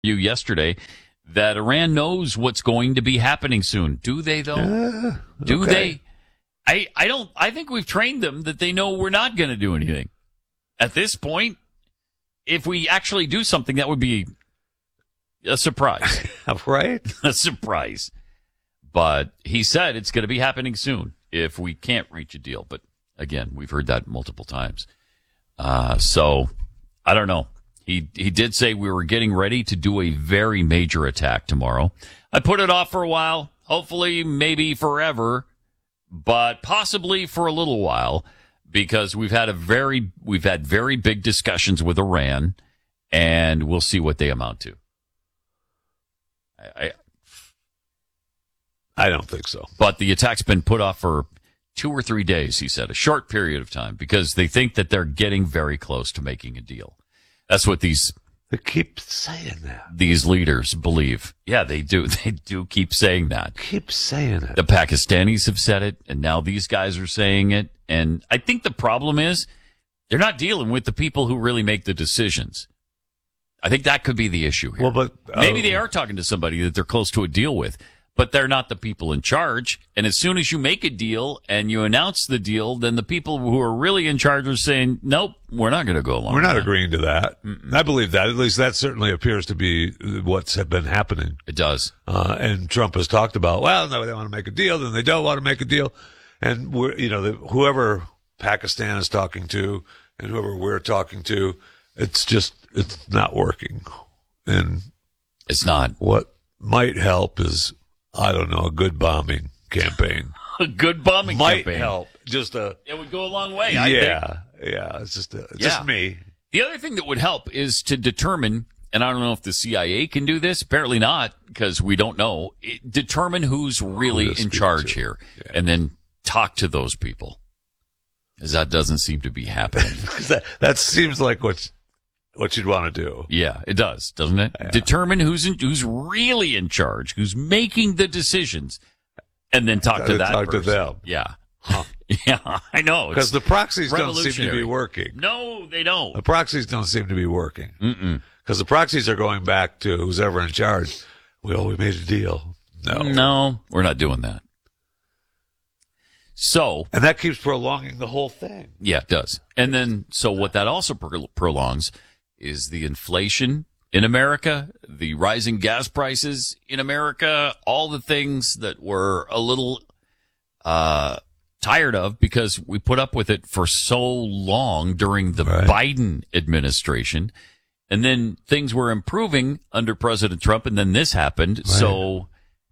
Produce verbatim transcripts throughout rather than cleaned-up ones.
you yesterday that Iran knows what's going to be happening soon. Do they, though? Uh, do okay. they? I, I don't. I think we've trained them that they know we're not going to do anything. At this point, if we actually do something, that would be a surprise. Right? A surprise. But he said it's going to be happening soon if we can't reach a deal. But again, we've heard that multiple times. Uh, so I don't know. He he did say we were getting ready to do a very major attack tomorrow. I put it off for a while, hopefully maybe forever, but possibly for a little while, because we've had a very we've had very big discussions with Iran, and we'll see what they amount to. I, I I don't think so. But the attack's been put off for two or three days, he said, a short period of time, because they think that they're getting very close to making a deal. That's what these They keep saying that. these leaders believe. Yeah, they do. They do keep saying that. Keep saying it. The Pakistanis have said it, and now these guys are saying it. And I think the problem is they're not dealing with the people who really make the decisions. I think that could be the issue here. Well, but uh, maybe they are talking to somebody that they're close to a deal with, but they're not the people in charge. And as soon as you make a deal and you announce the deal, then the people who are really in charge are saying, nope, we're not going to go along We're with not that. agreeing to that. Mm-mm. I believe that. At least that certainly appears to be what's been happening. It does. Uh, and Trump has talked about, well, no, they want to make a deal, then they don't want to make a deal. And we're, you know, the, whoever Pakistan is talking to and whoever we're talking to, it's just, it's not working. And It's not. what might help is, I don't know, a good bombing campaign. A good bombing Might campaign. help. Just a, It would go a long way, I think. yeah, yeah, it's just, a, it's Yeah. just me. The other thing that would help is to determine, and I don't know if the C I A can do this, apparently not, because we don't know, it, determine who's really Who to in speak charge to. here, Yeah. and then talk to those people. Because that doesn't seem to be happening. that, that seems like what, what you'd want to do. Yeah, it does, doesn't it? Yeah. Determine who's in, who's really in charge, who's making the decisions, and then talk to Uh, that talk to person. them. Yeah. Yeah, I know. It's Because the proxies don't seem to be revolutionary. working. No, they don't. The proxies don't seem to be working. Mm-mm. Because the proxies are going back to who's ever in charge. Well, we made a deal. No. No, we're not doing that. So, And that keeps prolonging the whole thing. yeah, it does. And then, so what that also pro- prolongs is the inflation in America, the rising gas prices in America, all the things that we're a little uh, tired of because we put up with it for so long during the Right. Biden administration. And then things were improving under President Trump, and then this happened. Right. So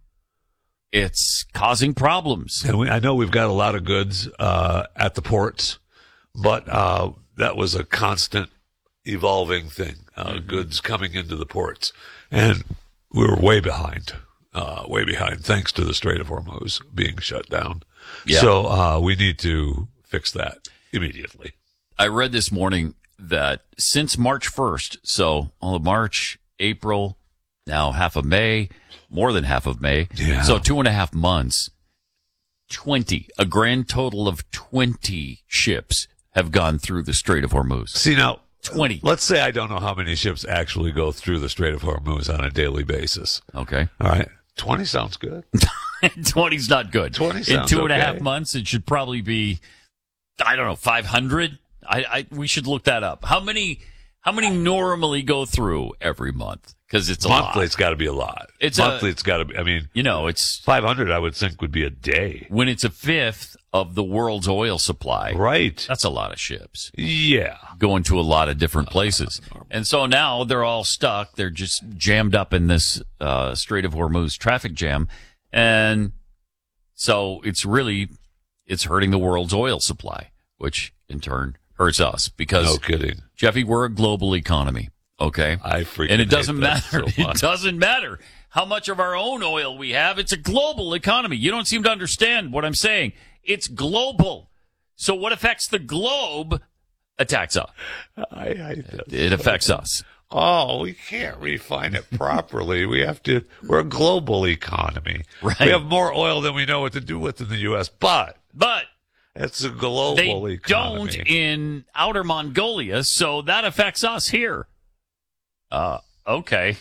it's causing problems. And we, I know we've got a lot of goods uh, at the ports, but uh, that was a constant evolving thing, uh, Mm-hmm. goods coming into the ports. And we were way behind, uh, way behind, thanks to the Strait of Hormuz being shut down. Yeah. So uh, we need to fix that immediately. I read this morning that since March first, so all of March, April, now half of May, more than half of May, Yeah. so two and a half months, twenty, a grand total of twenty ships have gone through the Strait of Hormuz. See, now, twenty. let's say I don't know how many ships actually go through the Strait of Hormuz on a daily basis. Okay. All right. twenty sounds good. twenty's not good. twenty In sounds two and a okay. half months, it should probably be, I don't know, five hundred? I, I, we should look that up. How many, how many normally go through every month? Because it's a Monthly, lot. it's got to be a lot. It's Monthly, a- it's got to be, I mean, You know, it's five hundred, I would think, would be a day. when it's a fifth of the world's oil supply. Right. That's a lot of ships Yeah. going to a lot of different places. And so now they're all stuck. They're just jammed up in this uh, Strait of Hormuz traffic jam. And so it's really, it's hurting the world's oil supply, which in turn hurts us because, No kidding. Jeffy, we're a global economy. Okay. I freaking And it doesn't hate that matter. so It much. doesn't matter how much of our own oil we have. It's a global economy. You don't seem to understand what I'm saying. It's global. So what affects the globe attacks us. I hate that. It affects us. Oh, we can't refine it properly. We have to, we're a global economy. Right. We have more oil than we know what to do with in the U S, but But it's a global they economy. don't in outer Mongolia, so that affects us here. Uh, okay.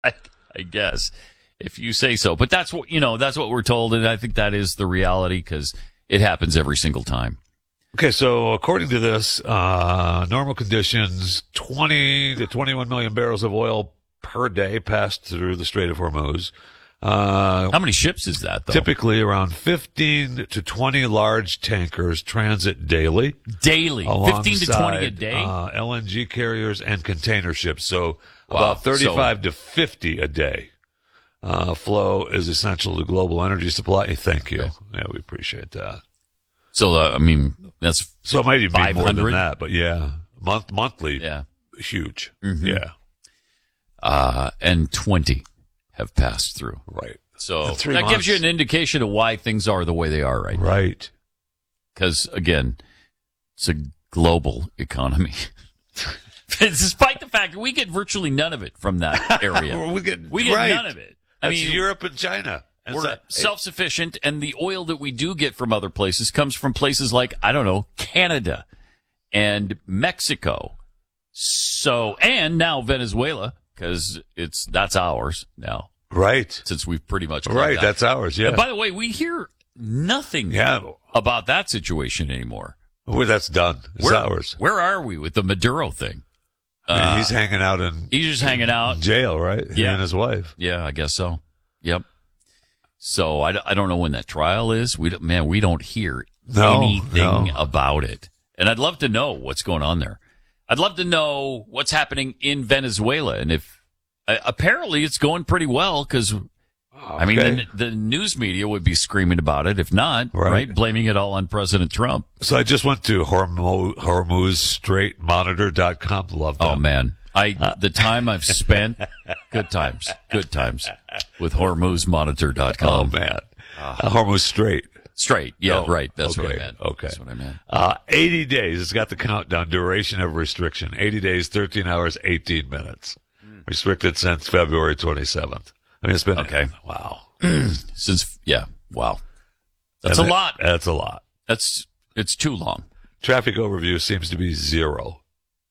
I, I guess, if you say so. But that's what, you know, that's what we're told, and I think that is the reality because it happens every single time. Okay, so according to this, uh, normal conditions, twenty to twenty-one million barrels of oil per day passed through the Strait of Hormuz. Uh, How many ships is that, though? Typically around fifteen to twenty large tankers transit daily. Daily? fifteen to twenty a day? Uh, L N G carriers and container ships. So Wow. about thirty-five so, to fifty a day. Uh, flow is essential to global energy supply. Thank you. Okay. Yeah, we appreciate that. So, uh, I mean, that's so it might even be more than five hundred that, but yeah, month monthly, yeah, huge, mm-hmm. yeah. Uh, and twenty have passed through, right? So that months. gives you an indication of why things are the way they are right now. Right. Because again, it's a global economy. Despite the fact that we get virtually none of it from that area, we get we get right. none of it. I That's mean, Europe and China. That's we're that, self-sufficient, and the oil that we do get from other places comes from places like, I don't know, Canada and Mexico. So, and now Venezuela, because it's that's ours now. Right. Since we've pretty much right. Out. That's ours. Yeah. And by the way, we hear nothing yeah. about that situation anymore. Well, that's done. It's where, ours. Where are we with the Maduro thing? I mean, uh, he's hanging out in. He's just hanging out. Jail, right? Yeah. He and his wife. Yeah, I guess so. Yep. So I, I don't know when that trial is. We don't, man, we don't hear no, anything no. about it. And I'd love to know what's going on there. I'd love to know what's happening in Venezuela. And if uh, apparently it's going pretty well because, okay. I mean, the, the news media would be screaming about it. If not, right. right, blaming it all on President Trump. So I just went to Hormuz, Hormuz Strait Monitor dot com. Love that. Oh, man. I the time I've spent, good times, good times with Hormuz Monitor dot com. Oh, man. Uh, Hormuz Strait. Straight. Yeah, oh, right. That's okay, what I meant. Okay. That's what I meant. Uh, eighty days. It's got the countdown. Duration of restriction. eighty days, thirteen hours, eighteen minutes. Mm. Restricted since February twenty-seventh. I mean, it's been. Okay. Wow. Since, yeah. Wow. That's and a lot. That's a lot. That's, it's too long. Traffic overview seems to be zero.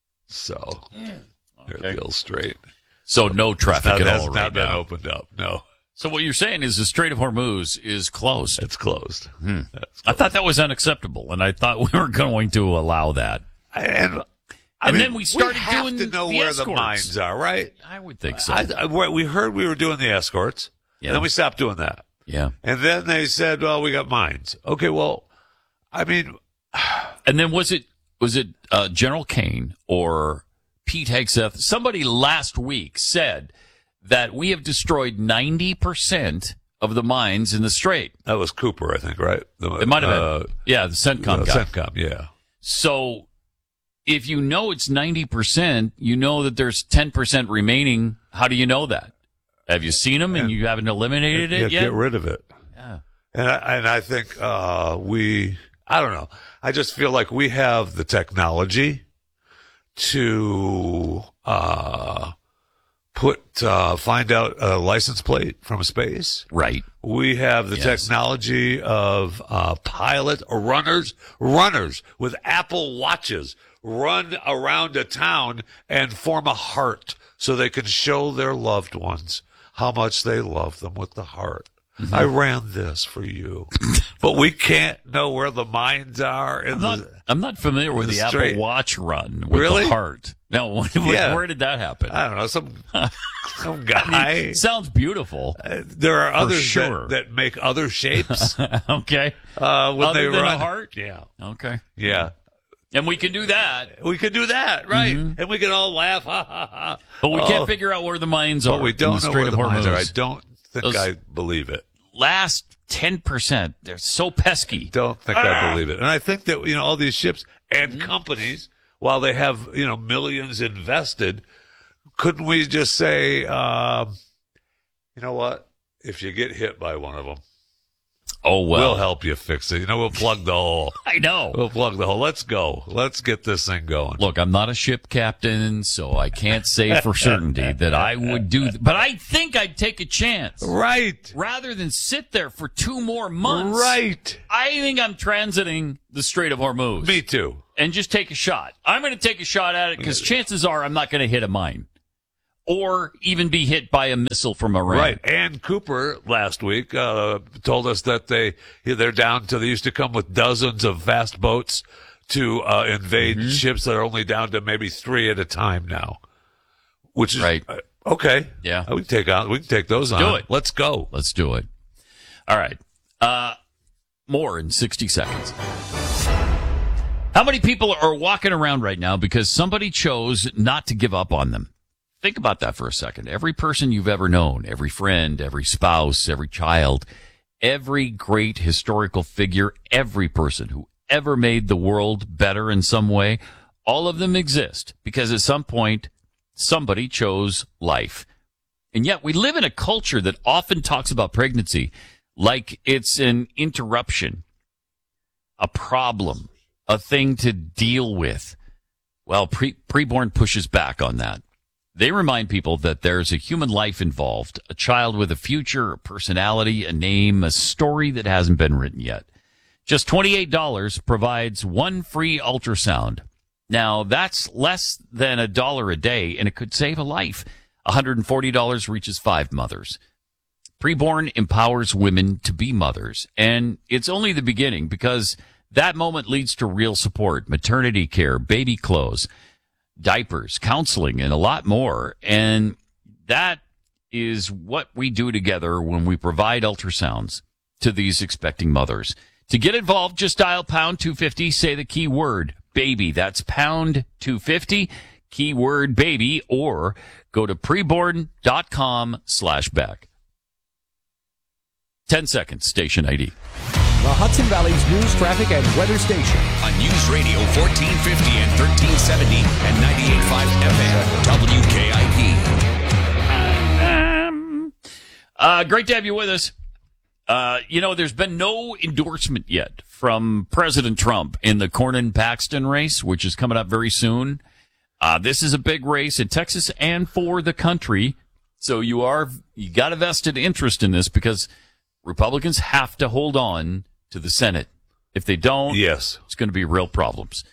So. Yeah. Okay. Real straight. So no traffic not, at that's all right not been now. opened up. No. So what you're saying is the Strait of Hormuz is closed. It's closed. Hmm. That's closed. I thought that was unacceptable, and I thought we were going to allow that. And, I and mean, then we started we have doing to know the where escorts. the mines are, right? I would think so. I, I, we heard we were doing the escorts, yeah. and then we stopped doing that. Yeah. And then they said, "Well, we got mines." Okay, well, I mean, and then was it was it uh, General Kane or Pete Hegseth? Somebody last week said that we have destroyed ninety percent of the mines in the Strait. That was Cooper, I think, right? The, it might have uh, been. Yeah, the CENTCOM uh, guy. CENTCOM, yeah. So if you know it's ninety percent, you know that there's ten percent remaining. How do you know that? Have you seen them and, and you haven't eliminated yeah, it yet? Get rid of it. Yeah. And I, and I think uh, we, I don't know. I just feel like we have the technology to uh, put, uh, find out a license plate from space. Right. We have the yes. technology of uh, pilot or runners, runners with Apple watches run around a town and form a heart so they can show their loved ones how much they love them with the heart. Mm-hmm. I ran this for you. But we can't know where the mines are. In I'm, the, not, I'm not familiar with the, the Apple Watch run with really? the heart. No, yeah. where did that happen? I don't know. Some some guy. I mean, sounds beautiful. Uh, there are others sure. that, that make other shapes. Okay. Uh, when Other they than run. a heart? Yeah. Okay. Yeah. And we can do that. We can do that, right? Mm-hmm. And we can all laugh, ha, ha, ha. But we oh. can't figure out where the mines are. But we don't the know where the mines are. I Hormuz. don't think Those I believe it. Last ten percent, they're so pesky. Don't think ah. I believe it. And I think that, you know, all these ships and mm-hmm. companies, while they have, you know, millions invested, couldn't we just say, um, you know what? If you get hit by one of them, oh, well. we'll help you fix it. You know, we'll plug the hole. I know. We'll plug the hole. Let's go. Let's get this thing going. Look, I'm not a ship captain, so I can't say for certainty that I would do th- but I think I'd take a chance. Right. Rather than sit there for two more months. Right. I think I'm transiting the Strait of Hormuz. Me too. And just take a shot. I'm going to take a shot at it because chances are I'm not going to hit a mine. or even be hit by a missile from Iran. Right. Ann Cooper last week uh, told us that they they're down to they used to come with dozens of fast boats to uh, invade mm-hmm. ships that are only down to maybe three at a time now. Which is right. Uh, okay. Yeah. We can take on. We can take those on. Do it. Let's go. Let's do it. All right. Uh, more in sixty seconds. How many people are walking around right now because somebody chose not to give up on them? Think about that for a second. Every person you've ever known, every friend, every spouse, every child, every great historical figure, every person who ever made the world better in some way, all of them exist because at some point somebody chose life. And yet we live in a culture that often talks about pregnancy like it's an interruption, a problem, a thing to deal with. Well, pre- preborn pushes back on that. They remind people that there's a human life involved, a child with a future, a personality, a name, a story that hasn't been written yet. Just twenty-eight dollars provides one free ultrasound. Now, that's less than a dollar a day, and it could save a life. one hundred forty dollars reaches five mothers. Preborn empowers women to be mothers, and it's only the beginning because that moment leads to real support, maternity care, baby clothes, diapers, counseling, and a lot more. And that is what we do together when we provide ultrasounds to these expecting mothers. To get involved, just dial pound two fifty, say the key word baby. That's pound two fifty, keyword baby, or go to preborn.com slash back. ten seconds, station I D. The Hudson Valley's news, traffic, and weather station. On News Radio fourteen fifty and thirteen seventy and ninety-eight point five F M, W K I P. Um, uh, great to have you with us. Uh, you know, there's been no endorsement yet from President Trump in the Cornyn-Paxton race, which is coming up very soon. Uh, this is a big race in Texas and for the country. So you are, you got a vested interest in this because Republicans have to hold on to the Senate. If they don't, yes, it's going to be real problems.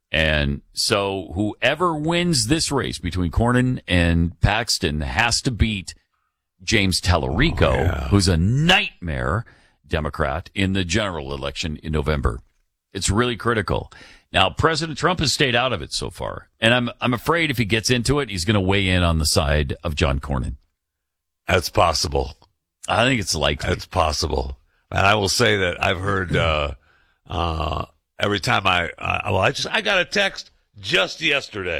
And so whoever wins this race between Cornyn and Paxton has to beat James Tallarico, oh, yeah. who's a nightmare Democrat in the general election in November. It's really critical. Now, President Trump has stayed out of it so far, and I'm I'm afraid if he gets into it, he's going to weigh in on the side of John Cornyn. That's possible. I think it's likely. It's possible. And I will say that I've heard uh, uh, every time I, uh, well, I just I got a text just yesterday,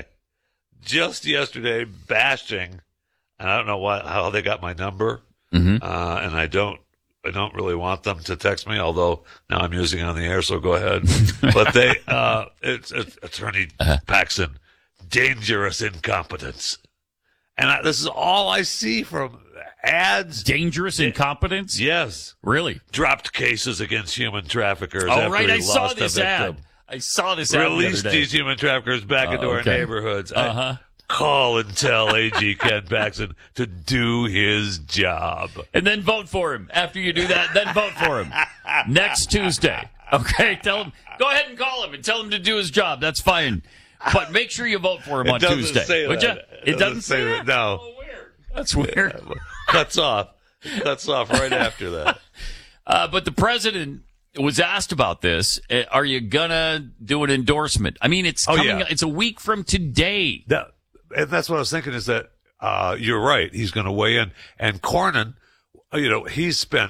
just yesterday bashing, and I don't know what how they got my number, mm-hmm. uh, and I don't I don't really want them to text me, although now I'm using it on the air, so go ahead. But they, uh, it's, it's Attorney uh-huh. Paxton, dangerous incompetence, and I, this is all I see from ads. Dangerous incompetence? Yes. Really? Dropped cases against human traffickers. Oh, right. I saw this ad. I saw this ad. Released the these human traffickers back uh, into okay. our neighborhoods. Uh-huh. I call and tell A G Ken Paxton to do his job. And then vote for him. After you do that, then vote for him. Next Tuesday. Okay? Tell him. Go ahead and call him and tell him to do his job. That's fine. But make sure you vote for him it on doesn't Tuesday. Say Would that. You? It, it doesn't say that? No. Oh, weird. That's weird. Cuts off. Cuts off right after that. Uh, but the president was asked about this. Uh, Are you gonna do an endorsement? I mean, it's oh, coming. Yeah. It's a week from today. That, and that's what I was thinking. Is that uh, you're right? He's going to weigh in. And Cornyn, you know, he's spent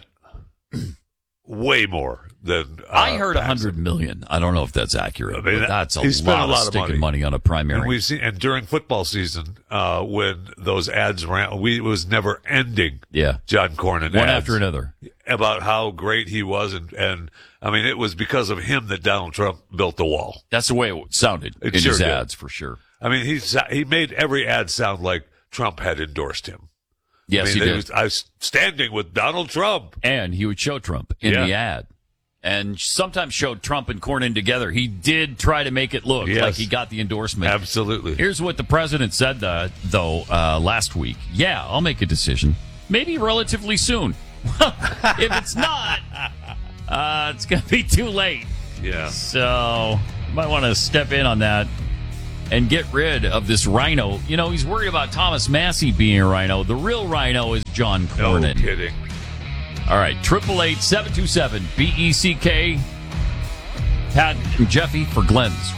way more than uh, I heard. A hundred million. I don't know if that's accurate. I mean, but that's a he spent lot, a lot of of stinking money. money on a primary. And we've seen, and during football season, uh, when those ads ran, we it was never ending. Yeah, John Cornyn one ads after another about how great he was, and and I mean, it was because of him that Donald Trump built the wall. That's the way it sounded it in sure his did. ads, for sure. I mean, he he made every ad sound like Trump had endorsed him. Yes, I mean, he did. Was, I was standing with Donald Trump, and he would show Trump in yeah. the ad. And sometimes showed Trump and Cornyn together. He did try to make it look yes. like he got the endorsement. Absolutely. Here's what the president said, uh, though, uh, last week. Yeah, I'll make a decision. Maybe relatively soon. If it's not, uh, it's going to be too late. Yeah. So you might want to step in on that. and get rid of this rhino. You know, he's worried about Thomas Massey being a rhino. The real rhino is John Cornyn. No kidding. All right, triple eight seven two seven B E C K. Pat and Jeffy for Glenn's.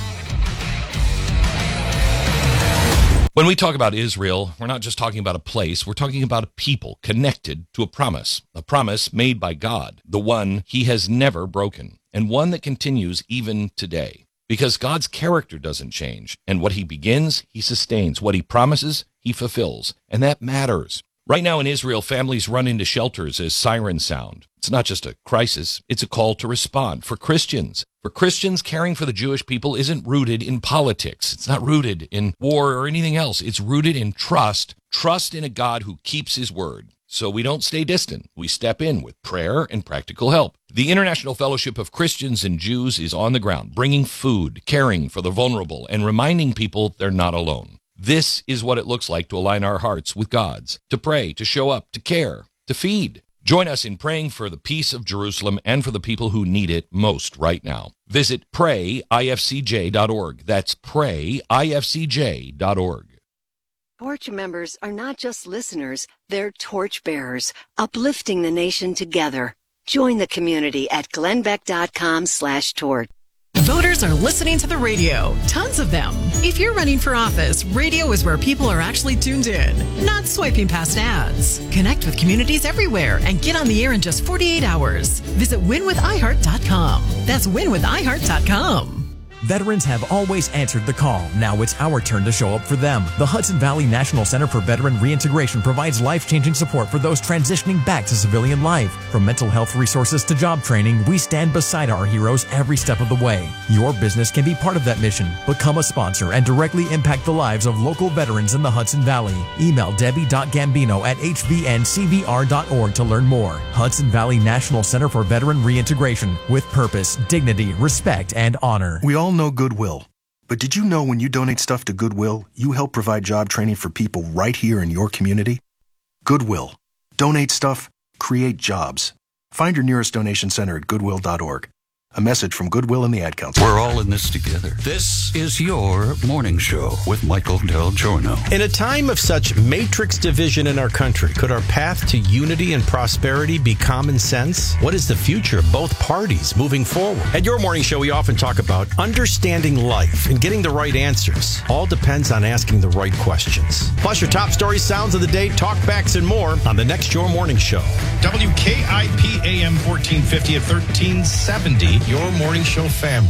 When we talk about Israel, we're not just talking about a place. We're talking about a people connected to a promise, a promise made by God, the one he has never broken, and one that continues even today. Because God's character doesn't change, and what he begins, he sustains. What he promises, he fulfills, and that matters. Right now in Israel, families run into shelters as sirens sound. It's not just a crisis, it's a call to respond. For Christians, for Christians, caring for the Jewish people isn't rooted in politics. It's not rooted in war or anything else. It's rooted in trust, trust in a God who keeps his word. So we don't stay distant. We step in with prayer and practical help. The International Fellowship of Christians and Jews is on the ground, bringing food, caring for the vulnerable, and reminding people they're not alone. This is what it looks like to align our hearts with God's, to pray, to show up, to care, to feed. Join us in praying for the peace of Jerusalem and for the people who need it most right now. Visit pray I F C J dot org. That's pray I F C J dot org. Torch members are not just listeners, they're torchbearers, uplifting the nation together. Join the community at glennbeck.com slash torch. Voters are listening to the radio, tons of them. If you're running for office, radio is where people are actually tuned in, not swiping past ads. Connect with communities everywhere and get on the air in just forty-eight hours. Visit win with i heart dot com. That's win with i heart dot com. Veterans have always answered the call. Now it's our turn to show up for them. The Hudson Valley National Center for Veteran Reintegration provides life-changing support for those transitioning back to civilian life. From mental health resources to job training, we stand beside our heroes every step of the way. Your business can be part of that mission. Become a sponsor and directly impact the lives of local veterans in the Hudson Valley. Email debbie dot gambino at h v n c v r dot org to learn more. Hudson Valley National Center for Veteran Reintegration, with purpose, dignity, respect, and honor. We all know Goodwill. But did you know when you donate stuff to Goodwill, you help provide job training for people right here in your community? Goodwill. Donate stuff, create jobs. Find your nearest donation center at goodwill dot org. A message from Goodwill and the Ad Council. We're all in this together. This is your morning show with Michael Del Giorno. In a time of such matrix division in our country, could our path to unity and prosperity be common sense? What is the future of both parties moving forward? At your morning show, we often talk about understanding life and getting the right answers. All depends on asking the right questions. Plus your top stories, sounds of the day, talkbacks, and more on the next Your Morning Show. W K I P A M fourteen fifty at thirteen seventy. Your Morning Show family.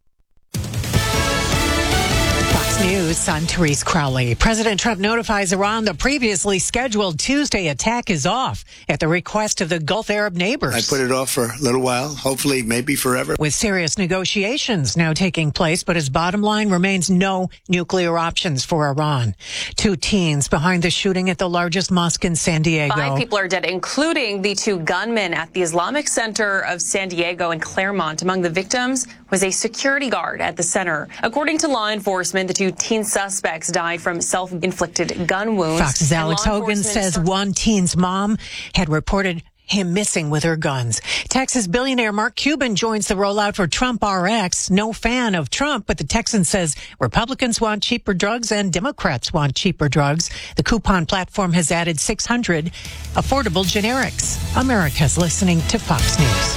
Fox News, I'm Therese Crowley. President Trump notifies Iran the previously scheduled Tuesday attack is off at the request of the Gulf Arab neighbors. I put it off for a little while, hopefully maybe forever. With serious negotiations now taking place, but his bottom line remains no nuclear options for Iran. Two teens behind the shooting at the largest mosque in San Diego. Five people are dead, including the two gunmen at the Islamic Center of San Diego and Claremont. Among the victims was a security guard at the center. According to law enforcement, the two teen suspects died from self-inflicted gun wounds. Fox's Alex Hogan says one teen's mom had reported him missing with her guns. Texas billionaire Mark Cuban joins the rollout for Trump R X. No fan of Trump, but the Texan says Republicans want cheaper drugs and Democrats want cheaper drugs. The coupon platform has added six hundred affordable generics. America's listening to Fox News.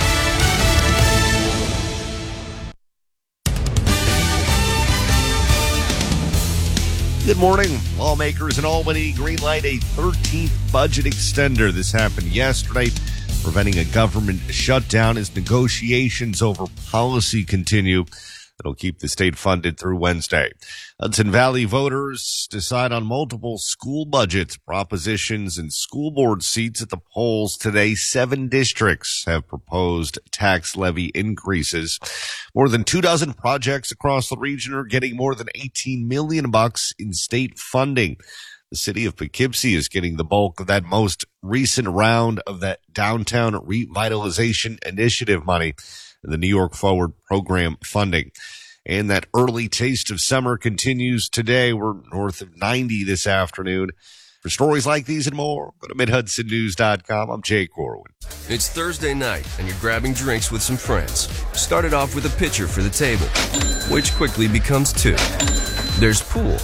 Good morning. Lawmakers in Albany greenlight a thirteenth budget extender. This happened yesterday, preventing a government shutdown as negotiations over policy continue. It'll keep the state funded through Wednesday. Hudson Valley voters decide on multiple school budgets, propositions, and school board seats at the polls today. Seven districts have proposed tax levy increases. More than two dozen projects across the region are getting more than eighteen million bucks in state funding. The city of Poughkeepsie is getting the bulk of that most recent round of that downtown revitalization initiative money and the New York Forward program funding. And that early taste of summer continues today. We're north of ninety this afternoon. For stories like these and more, go to mid hudson news dot com. I'm Jay Corwin. It's Thursday night, and you're grabbing drinks with some friends. Started off with a pitcher for the table, which quickly becomes two. There's pool.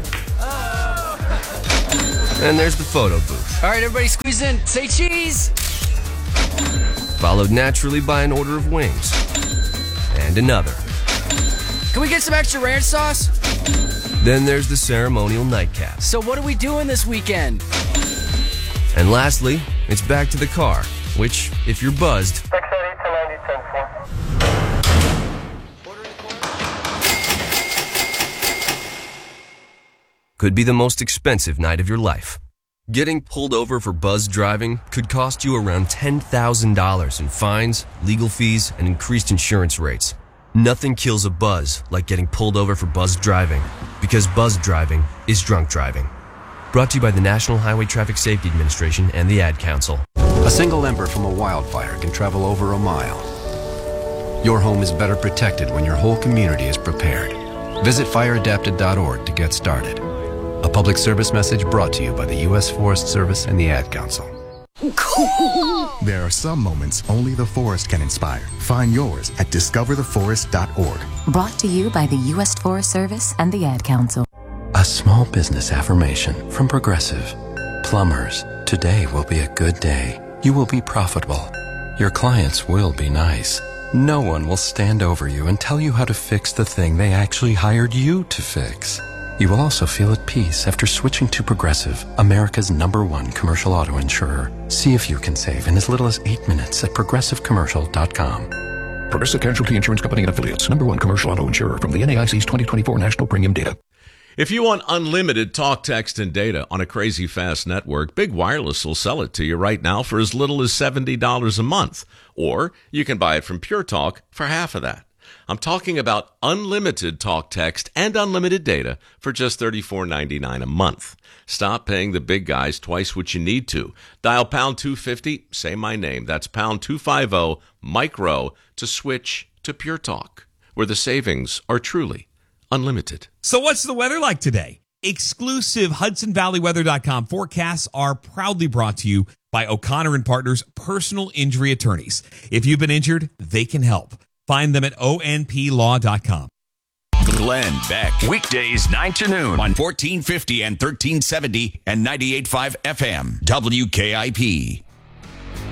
And there's the photo booth. All right, everybody squeeze in. Say cheese. Followed naturally by an order of wings. And another. Can we get some extra ranch sauce? Then there's the ceremonial nightcap. So what are we doing this weekend? And lastly, it's back to the car, which, if you're buzzed, could be the most expensive night of your life. Getting pulled over for buzz driving could cost you around ten thousand dollars in fines, legal fees, and increased insurance rates. Nothing kills a buzz like getting pulled over for buzz driving, because buzz driving is drunk driving. Brought to you by the National Highway Traffic Safety Administration and the Ad Council. A single ember from a wildfire can travel over a mile. Your home is better protected when your whole community is prepared. Visit fire adapted dot org to get started. A public service message brought to you by the U S Forest Service and the Ad Council. There are some moments only the forest can inspire. Find yours at discover the forest dot org. Brought to you by the U S Forest Service and the Ad Council. A small business affirmation from Progressive. Plumbers, today will be a good day. You will be profitable. Your clients will be nice. No one will stand over you and tell you how to fix the thing they actually hired you to fix. You will also feel at peace after switching to Progressive, America's number one commercial auto insurer. See if you can save in as little as eight minutes at progressive commercial dot com. Progressive Casualty Insurance Company and Affiliates, number one commercial auto insurer from the N A I C's twenty twenty-four National Premium Data. If you want unlimited talk, text, and data on a crazy fast network, Big Wireless will sell it to you right now for as little as seventy dollars a month. Or you can buy it from Pure Talk for half of that. I'm talking about unlimited talk, text, and unlimited data for just thirty-four ninety-nine a month. Stop paying the big guys twice what you need to. Dial pound two fifty, say my name. That's pound two fifty, micro, to switch to Pure Talk, where the savings are truly unlimited. So what's the weather like today? Exclusive Hudson Valley Weather dot com forecasts are proudly brought to you by O'Connor and Partners Personal Injury Attorneys. If you've been injured, they can help. Find them at O N P law dot com. Glenn Beck. Weekdays nine to noon on fourteen fifty and thirteen seventy and ninety-eight point five F M. W K I P.